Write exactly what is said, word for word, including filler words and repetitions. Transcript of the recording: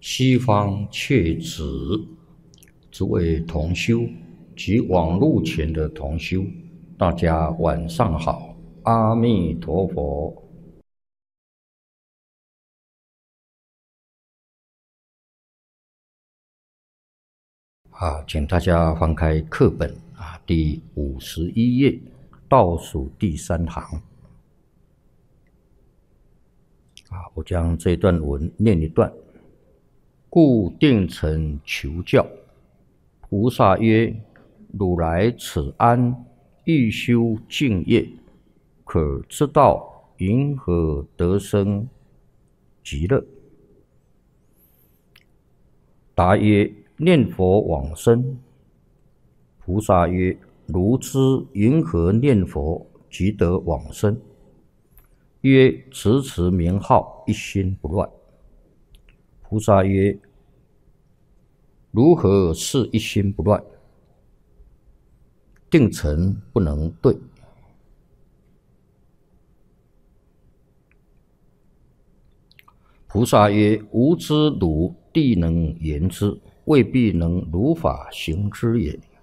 西方却指诸位同修及网络前的同修，大家晚上好，阿弥陀佛。啊，请大家翻开课本啊，第五十一页，倒数第三行。啊，我将这段文念一段。故定诚求教，菩萨曰：汝来此安，欲修净业，可知道云何得生极乐？答曰：念佛往生。菩萨曰：汝知云何念佛即得往生？曰：持持名号，一心不乱。菩萨曰：如何是一心不乱？定诚不能对。菩萨曰：吾知汝必能言之，未必能如法行之也。